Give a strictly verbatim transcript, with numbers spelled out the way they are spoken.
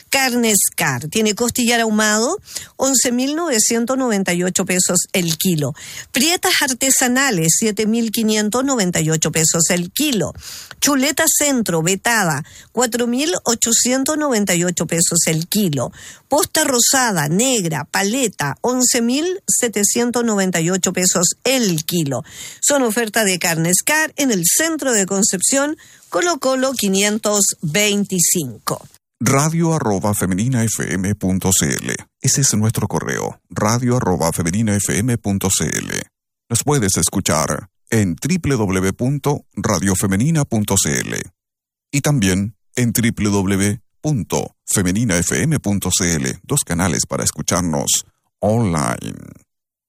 Carnes Car. Tiene costillar ahumado, once mil novecientos noventa y ocho pesos el kilo. Prietas artesanales, siete mil quinientos noventa y ocho pesos el kilo. Chuleta centro, vetada, cuatro mil ochocientos noventa y ocho pesos el kilo. Posta rosada, negra, paleta, once mil setecientos noventa y ocho pesos el kilo. Son ofertas de Carnes Car en el centro de Concepción, Colo Colo quinientos veinticinco. Radio arroba femenina fm punto cl. Ese es nuestro correo, radio arroba femenina fm punto cl. Nos puedes escuchar en doble u doble u doble u punto radio femenina punto cl y también en doble u doble u doble u punto femenina f m punto cl, dos canales para escucharnos online.